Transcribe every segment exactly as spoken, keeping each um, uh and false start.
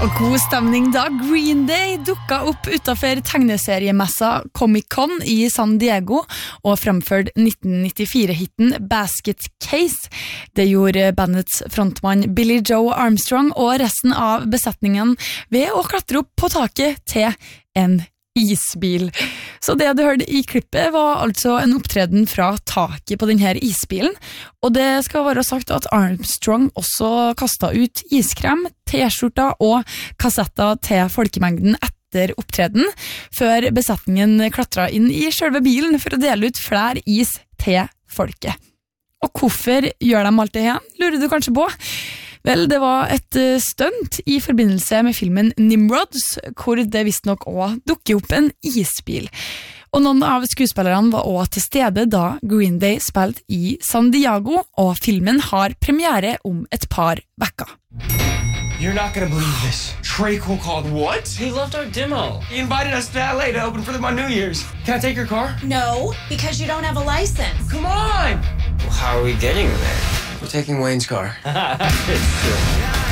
Og god stemning da Green Day dukket opp utenfor tegneseriemessa Comic-Con i San Diego og fremførte nitten nittifire-hitten Basket Case. Det gjorde bandets frontmann Billy Joe Armstrong og resten av besetningen ved å klatre opp på taket til en isbil. Så det du hørte i klippet var altså en opptreden fra taket på denne isbilen, og det skal være sagt at Armstrong også kastet ut iskrem, t-skjorter og kassetter til folkemengden etter opptreden, før besetningen klatret inn i selve bilen for å dele ut flere is til folket. Og hvorfor gjør de alt det her, lurer du kanskje på? Vel, det var et stunt i forbindelse med filmen Nimrods, hvor det visst nok også dukker opp en isbil. Og noen av skuespillerne var også til stede da Green Day spilte i San Diego, og filmen har premiere om et par vekker. You're not gonna believe this. Trey Cole called. What? He loved our demo. He invited us to L A to open for them on New Year's. Can I take your car? No, because you don't have a license. Come on! Well, how are we getting there? We're taking Wayne's car. It's true.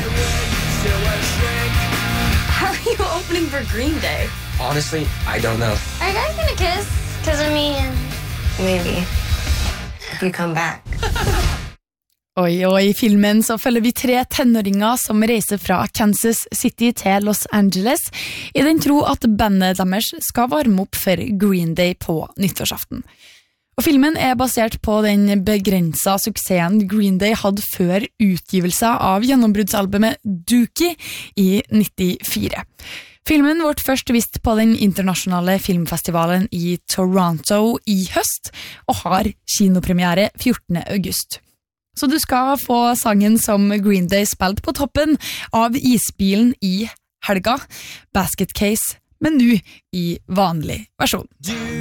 How are you opening for Green Day? Honestly, I don't know. Are you guys gonna kiss? Because I mean, maybe. If you come back. Oi, og i filmen så følger vi tre tenåringer som reiser fra Kansas City til Los Angeles, i den tro at bandet deres skal varme opp for Green Day på nyttårsaften. Og filmen er basert på den begrenset suksessen Green Day hadde før utgivelsen av gjennombruddsalbumet Dookie i nittifire. Filmen ble først vist på den internasjonale filmfestivalen i Toronto i høst, og har kinopremiere fjortende august. Så du skal få sangen som Green Day spilte på toppen av isbilen i helga, Basket Case, men nå i vanlig versjon.